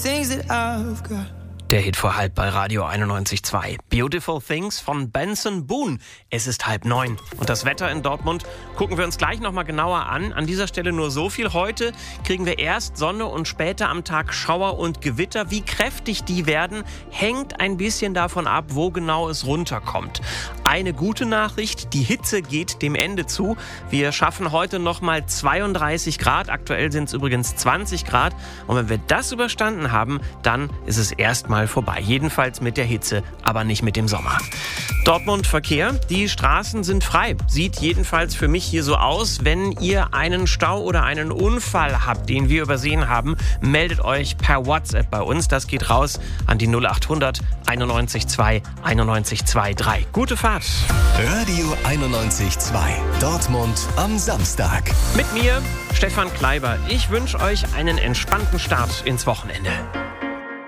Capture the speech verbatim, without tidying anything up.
things that I've got. Der Hit vor halb bei Radio einundneunzig Komma zwei. Beautiful Things von Benson Boone. Es ist halb neun. Und das Wetter in Dortmund gucken wir uns gleich nochmal genauer an. An dieser Stelle nur so viel. Heute kriegen wir erst Sonne und später am Tag Schauer und Gewitter. Wie kräftig die werden, hängt ein bisschen davon ab, wo genau es runterkommt. Eine gute Nachricht, die Hitze geht dem Ende zu. Wir schaffen heute nochmal zweiunddreißig Grad. Aktuell sind es übrigens zwanzig Grad. Und wenn wir das überstanden haben, dann ist es erstmal vorbei. Jedenfalls mit der Hitze, aber nicht mit dem Sommer. Dortmund Verkehr. Die Straßen sind frei. Sieht jedenfalls für mich hier so aus. Wenn ihr einen Stau oder einen Unfall habt, den wir übersehen haben, meldet euch per WhatsApp bei uns. Das geht raus an die null acht hundert einundneunzig zwei einundneunzig zweiunddreißig. Gute Fahrt. Radio einundneunzig Komma zwei. Dortmund am Samstag. Mit mir, Stefan Kleiber. Ich wünsche euch einen entspannten Start ins Wochenende.